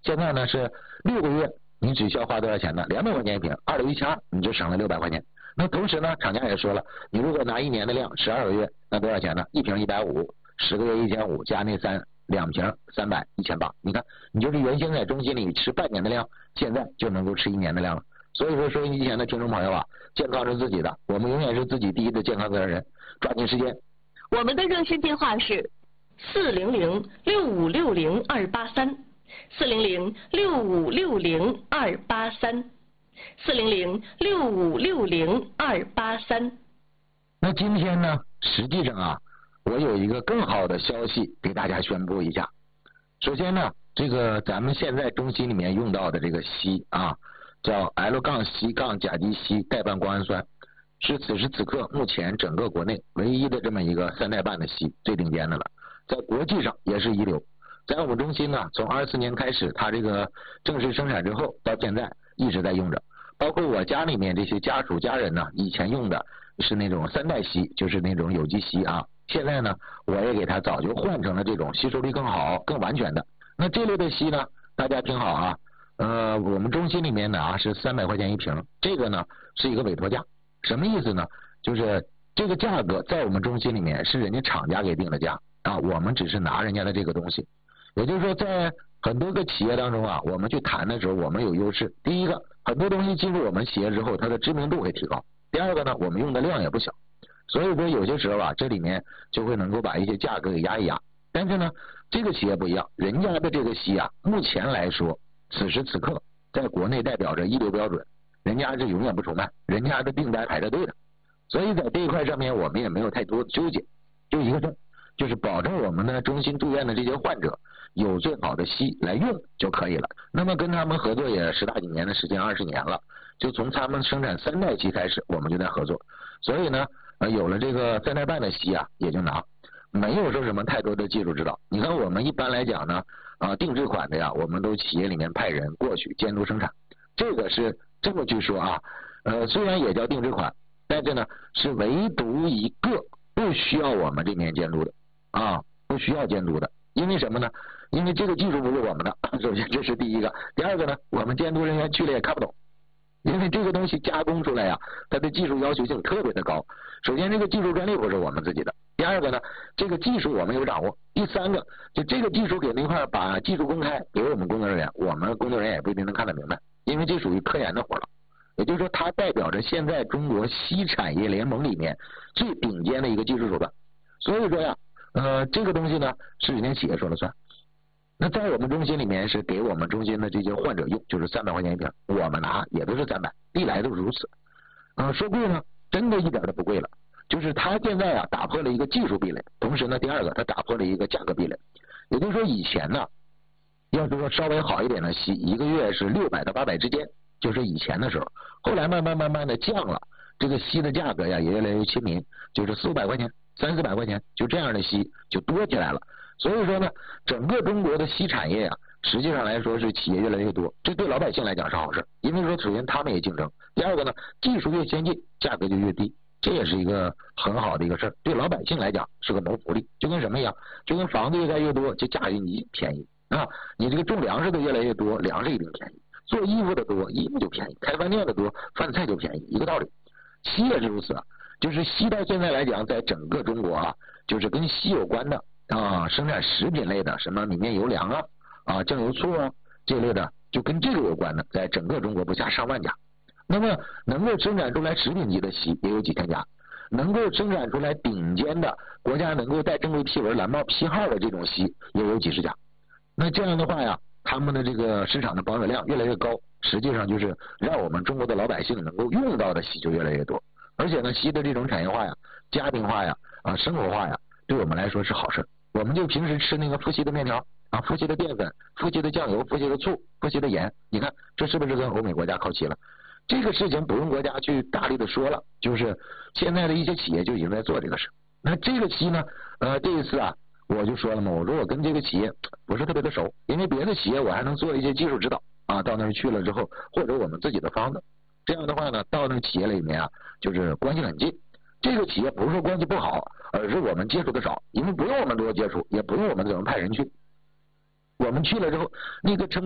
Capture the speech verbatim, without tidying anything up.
现在呢是六个月，你只需要花多少钱呢？两百块钱一瓶，二六一千二，你就省了六百块钱。那同时呢，厂家也说了，你如果拿一年的量，十二个月，那多少钱呢？一瓶一百五，十个月一千五，加那三两瓶三百，一千八。你看，你就是原先在中心里吃半年的量，现在就能够吃一年的量了。所以说，收音机前的听众朋友啊，健康是自己的，我们永远是自己第一的健康责任人，抓紧时间。 我们的热线电话是四零零六五六零二八三，四零零六五六零二八三，四零零六五六零二八三。 那今天呢，实际上啊，我有一个更好的消息给大家宣布一下。首先呢，这个咱们现在中心里面用到的这个硒啊，叫 L 杠硒杠甲基硒代半胱氨酸，是此时此刻目前整个国内唯一的这么一个三代半的硒，最顶尖的了，在国际上也是一流。在我们中心呢，从二四年开始，它这个正式生产之后到现在一直在用着，包括我家里面这些家属家人呢，以前用的是那种三代硒，就是那种有机硒啊，现在呢，我也给它早就换成了这种吸收力更好、更完全的。那这类的硒呢，大家听好啊，呃，我们中心里面呢啊是三百块钱一瓶，这个呢是一个委托价，什么意思呢？就是这个价格在我们中心里面是人家厂家给定的价啊，我们只是拿人家的这个东西。也就是说，在很多个企业当中啊，我们去谈的时候，我们有优势。第一个，很多东西进入我们企业之后，它的知名度会提高；第二个呢，我们用的量也不小。所以说，有些时候啊，这里面就会能够把一些价格给压一压。但是呢，这个企业不一样，人家的这个硒啊，目前来说，此时此刻在国内代表着一流标准，人家是永远不愁卖，人家的订单排着队的。所以在这一块上面，我们也没有太多的纠结，就一个事，就是保证我们的中心住院的这些患者有最好的硒来用就可以了。那么跟他们合作也十大几年的时间，二十年了，就从他们生产三代硒开始，我们就在合作。所以呢，呃，有了这个三代半的硒啊，也就拿，没有说什么太多的技术指导。你看我们一般来讲呢，啊、呃，定制款的呀，我们都企业里面派人过去监督生产，这个是这么去说啊，呃，虽然也叫定制款，但是呢是唯独一个不需要我们这边监督的啊，不需要监督的。因为什么呢？因为这个技术不是我们的，首先这是第一个。第二个呢，我们监督人员去了也看不懂，因为这个东西加工出来呀、啊，它的技术要求性特别的高。首先这个技术专利不是我们自己的，第二个呢，这个技术我们有掌握，第三个就这个技术给那块把技术公开给我们工作人员，我们工作人员也不一定能看得明白，因为这属于科研的活了。也就是说，它代表着现在中国硒产业联盟里面最顶尖的一个技术手段。所以说呀，呃，这个东西呢是人家企业说了算。那在我们中心里面是给我们中心的这些患者用，就是三百块钱一瓶，我们拿也都是三百，历来都是如此。呃，说贵呢，真的一点都不贵了。就是它现在啊打破了一个技术壁垒，同时呢，第二个它打破了一个价格壁垒。也就是说，以前呢，要是说稍微好一点的硒，一个月是六百到八百之间，就是以前的时候。后来慢慢慢慢的降了，这个硒的价格呀也越来越亲民，就是四五百块钱、三四百块钱，就这样的硒就多起来了。所以说呢，整个中国的硒产业啊，实际上来说是企业越来越多，这对老百姓来讲是好事，因为说首先他们也竞争，第二个呢，技术越先进，价格就越低，这也是一个很好的一个事儿，对老百姓来讲是个谋福利，就跟什么一样，就跟房子越盖越多，就价格一便宜啊，你这个种粮食的越来越多，粮食一定便宜，做衣服的多，衣服就便宜，开饭店的多，饭菜就便宜，一个道理。硒也是如此啊，就是硒到现在来讲，在整个中国啊，就是跟硒有关的啊，生产食品类的，什么米面油粮啊、啊酱油醋啊这类的，就跟这个有关的，在整个中国不下上万家。那么能够生产出来食品级的硒也有几千家，能够生产出来顶尖的国家能够带正规批文、蓝帽批号的这种硒也有几十家。那这样的话呀，他们的这个市场的保有量越来越高，实际上就是让我们中国的老百姓能够用到的硒就越来越多。而且呢，硒的这种产业化呀、家庭化呀、啊生活化呀，对我们来说是好事。我们就平时吃那个富硒的面条啊、富硒的淀粉、富硒的酱油、富硒的醋、富硒的盐，你看这是不是跟欧美国家靠齐了？这个事情不用国家去大力的说了，就是现在的一些企业就已经在做这个事。那这个硒呢，呃，这一次啊，我就说了嘛，我说我跟这个企业不是特别的熟，因为别的企业我还能做一些技术指导啊，到那儿去了之后，或者我们自己的方子，这样的话呢，到那个企业里面啊，就是关系很近。这个企业不是说关系不好，而是我们接触的少，因为不用我们多接触，也不用我们怎么派人去。我们去了之后，那个成